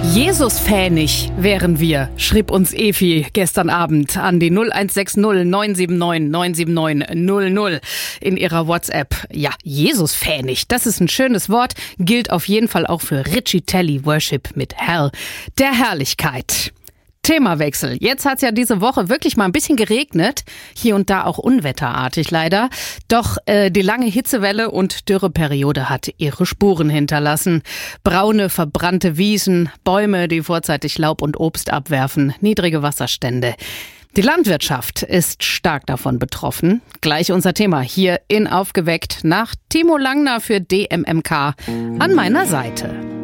Jesus-fähig wären wir, schrieb uns Efi gestern Abend an die 0160 979 979 00 in ihrer WhatsApp. Ja, Jesus-fähig, das ist ein schönes Wort, gilt auf jeden Fall auch für Richie Telley Worship mit Hell, der Herrlichkeit. Themawechsel. Jetzt hat es ja diese Woche wirklich mal ein bisschen geregnet, hier und da auch unwetterartig leider. Doch die lange Hitzewelle und Dürreperiode hat ihre Spuren hinterlassen. Braune, verbrannte Wiesen, Bäume, die vorzeitig Laub und Obst abwerfen, niedrige Wasserstände. Die Landwirtschaft ist stark davon betroffen. Gleich unser Thema hier in Aufgeweckt nach Timo Langner für DMMK an meiner Seite.